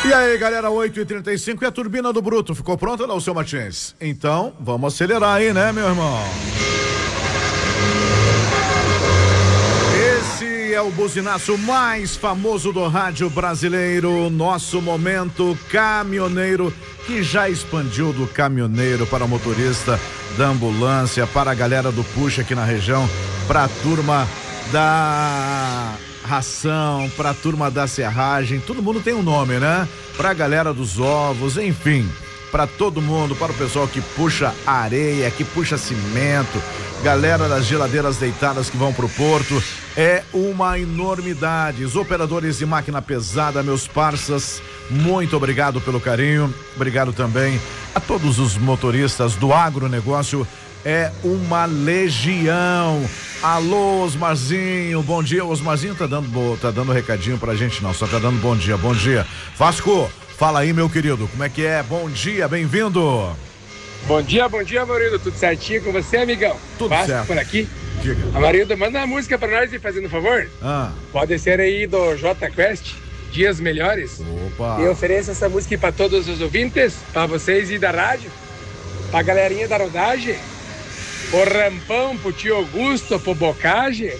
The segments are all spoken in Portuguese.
E aí, galera, 8h35 e a turbina do Bruto ficou pronta, não, seu Martins? Então, vamos acelerar aí, né, meu irmão? Esse é o buzinaço mais famoso do rádio brasileiro, nosso momento caminhoneiro, que já expandiu do caminhoneiro para o motorista da ambulância, para a galera do puxa aqui na região, para a turma da ração, pra turma da serragem, todo mundo tem um nome, né? Pra galera dos ovos, enfim, pra todo mundo, para o pessoal que puxa areia, que puxa cimento, galera das geladeiras deitadas que vão pro porto, é uma enormidade. Os operadores de máquina pesada, meus parças, muito obrigado pelo carinho, obrigado também a todos os motoristas do agronegócio, é uma legião. Alô, Osmarzinho, bom dia. Osmarzinho tá dando recadinho pra gente, não, só tá dando bom dia, bom dia. Vasco, fala aí, meu querido, como é que é? Bom dia, bem-vindo. Bom dia, Amarildo, tudo certinho com você, amigão? Tudo Vasco certo. por aqui. Diga. Amarildo, manda uma música pra nós aí, fazendo um favor. Pode ser aí do J Quest, Dias Melhores. Opa. E ofereço essa música pra todos os ouvintes, pra vocês e da rádio, pra galerinha da rodagem, o Rampão, pro tio Augusto, pro Bocage,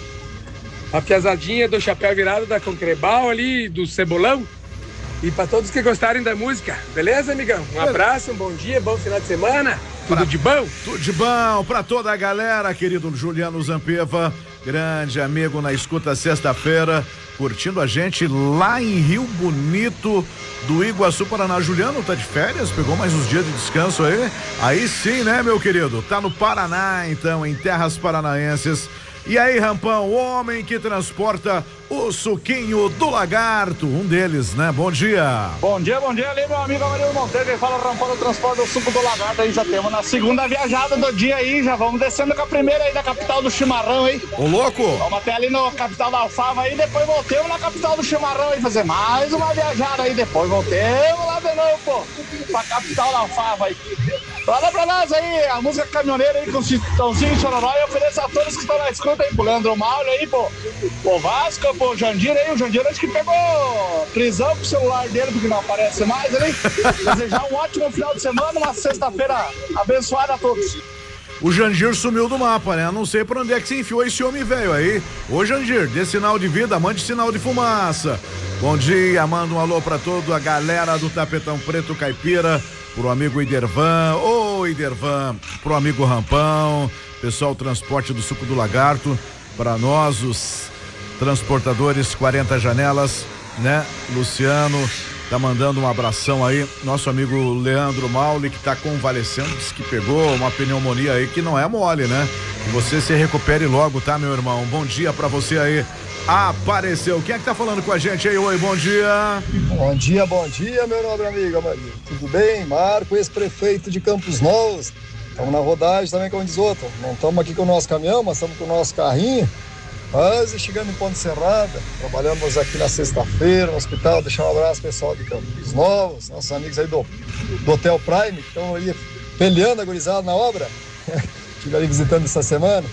a piazadinha do Chapéu Virado da Concrebal ali, do Cebolão, e pra todos que gostarem da música, beleza, amigão? Um abraço, um bom dia, bom final de semana, tudo de bom? Tudo de bom pra toda a galera, querido Juliano Zampeva, grande amigo na escuta sexta-feira, curtindo a gente lá em Rio Bonito do Iguaçu, Paraná. Juliano tá de férias, pegou mais uns dias de descanso aí? Aí sim, né, meu querido? Tá no Paraná, então, em terras paranaenses. E aí, Rampão, o homem que transporta o suquinho do lagarto, um deles, né? Bom dia. Bom dia ali, meu amigo Amarildo Monteiro, que fala Rampão do transporte do suco do lagarto aí, já temos na segunda viajada do dia aí, já vamos descendo com a primeira aí da capital do chimarrão aí. Ô, louco! Vamos até ali na capital da Alfava aí, depois voltemos na capital do chimarrão aí, fazer mais uma viajada aí, depois voltemos lá de novo, pô, pra capital da Alfava aí. Fala pra nós aí, a música caminhoneira aí com o Chitãozinho e Chororó, e ofereço a todos que estão na escuta aí, pro Leandro Mauro aí, pro Vasco, pro Jandir aí, o Jandir acho que pegou prisão pro celular dele, porque não aparece mais ali. Desejar um ótimo final de semana, uma sexta-feira abençoada a todos. O Jandir sumiu do mapa, né? Não sei por onde é que se enfiou esse homem velho aí. Ô, Jandir, dê sinal de vida, mande sinal de fumaça. Bom dia, manda um alô pra toda a galera do Tapetão Preto Caipira, pro amigo Idervan, Idervan, pro amigo Rampão, pessoal transporte do suco do lagarto, para nós, os transportadores 40 janelas, né? Luciano tá mandando um abração aí, nosso amigo Leandro Mauli, que tá convalescendo, disse que pegou uma pneumonia aí que não é mole, né? Que você se recupere logo, tá, meu irmão? Bom dia pra você aí. Apareceu. Quem é que tá falando com a gente aí? Oi, bom dia. Bom dia, meu nobre amigo Amarildo. Tudo bem? Marco, ex-prefeito de Campos Novos. Estamos na rodagem também, como diz outro. Não estamos aqui com o nosso caminhão, mas estamos com o nosso carrinho. Quase chegando em Ponte Serrada. Trabalhamos aqui na sexta-feira no hospital. Deixar um abraço pessoal de Campos Novos, nossos amigos aí do Hotel Prime, que estão ali peleando a gurizada na obra. Estive ali visitando essa semana.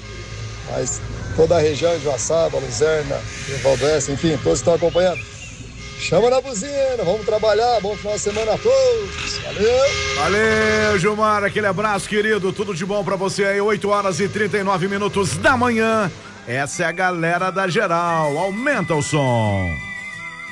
Mas toda a região de Joaçaba, Luzerna, Valdoeste, enfim, todos estão acompanhando. Chama na buzina, vamos trabalhar, bom final de semana a todos, Valeu, Gilmar, aquele abraço, querido, tudo de bom pra você aí, 8h39 da manhã, essa é a galera da geral, aumenta o som.